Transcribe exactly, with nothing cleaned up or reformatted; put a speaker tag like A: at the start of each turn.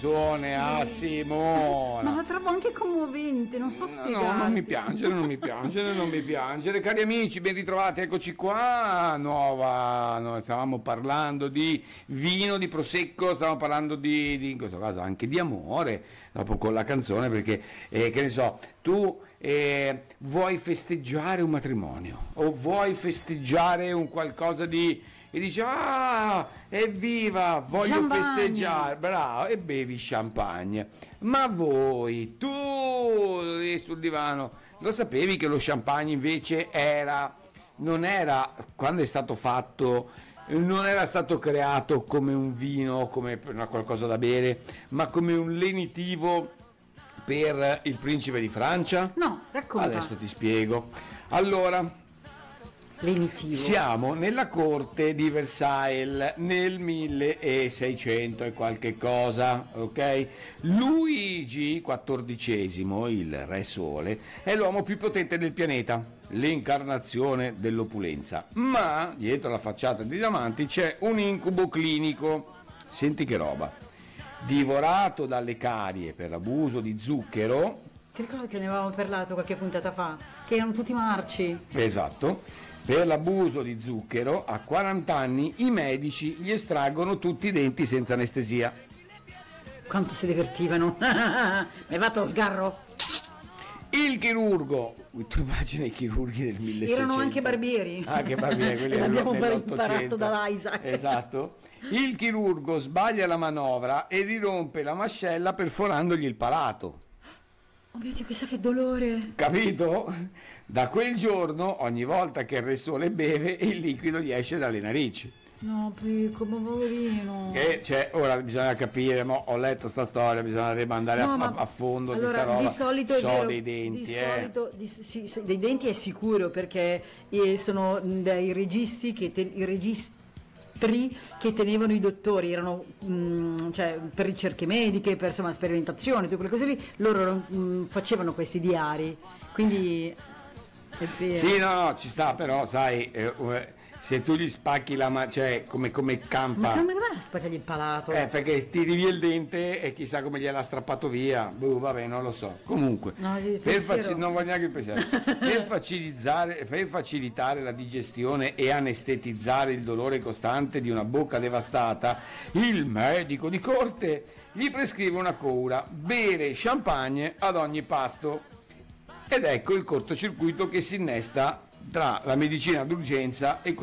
A: a Simona.
B: Ma la trovo anche commovente, non so spiegare.
A: No, non mi piangere, non mi piangere, non mi piangere. Cari amici, ben ritrovati, eccoci qua. Nuova, no, stavamo parlando di vino, di prosecco, stavamo parlando di, di in questo caso anche di amore, dopo con la canzone, perché eh, che ne so, tu eh, vuoi festeggiare un matrimonio o vuoi festeggiare un qualcosa di e dici ah evviva, voglio
B: Champagne.
A: festeggiare, bravo, e bevi champagne. Ma voi, tu lì sul divano, lo sapevi che lo champagne invece era, non era, quando è stato fatto, non era stato creato come un vino, come una qualcosa da bere, ma come un lenitivo per il principe di Francia?
B: No, racconta.
A: Adesso ti spiego. Allora,
B: Lenitivo.
A: siamo nella corte di Versailles nel milleseicento e qualche cosa, ok? Luigi quattordicesimo, il re sole, è l'uomo più potente del pianeta, l'incarnazione dell'opulenza, ma dietro la facciata di diamanti c'è un incubo clinico, senti che roba, divorato dalle carie per abuso di zucchero.
B: Ti ricordi che ne avevamo parlato qualche puntata fa? Che erano tutti marci.
A: Esatto. Per l'abuso di zucchero, a quaranta anni i medici gli estraggono tutti i denti senza anestesia.
B: Quanto si divertivano. Mi è fatto lo sgarro.
A: Il chirurgo, tu immagini i chirurghi del milleseicento.
B: Erano anche barbieri.
A: Anche barbieri, quelli
B: L'abbiamo
A: dell'Ottocento.
B: imparato dall'Isaac.
A: Esatto. Il chirurgo sbaglia la manovra e rirompe la mascella perforandogli il palato.
B: Oh mio Dio, chissà che dolore.
A: Capito? Da quel giorno, ogni volta che il Re Sole beve, il liquido gli esce dalle narici.
B: No, piccolo, poverino.
A: Che cioè, ora bisogna capire, mo, ho letto sta storia, bisognerebbe andare
B: No,
A: a,
B: ma
A: a fondo
B: allora,
A: di sta roba.
B: di solito è
A: so
B: vero,
A: dei denti,
B: di
A: eh.
B: solito, di- sì, sì, dei denti è sicuro, perché eh, sono mh, dai registi che te- i registri che tenevano i dottori, erano mh, cioè, per ricerche mediche, per insomma sperimentazioni, tutte quelle cose lì, loro mh, facevano questi diari, quindi è vero.
A: Sì, no, no, ci sta, però sai, eh, eh, se tu gli spacchi la mano, cioè come, come campa.
B: Ma come va a spaccargli il palato?
A: Eh, perché tiri via il dente e chissà come gliel'ha strappato via. Boh, vabbè, non lo so. Comunque,
B: No, il
A: per
B: pensiero.
A: faci- non voglio neanche il pensiero. per, facilitare, per facilitare la digestione e anestetizzare il dolore costante di una bocca devastata, il medico di corte gli prescrive una cura: bere champagne ad ogni pasto. Ed ecco il cortocircuito che si innesta tra la medicina d'urgenza e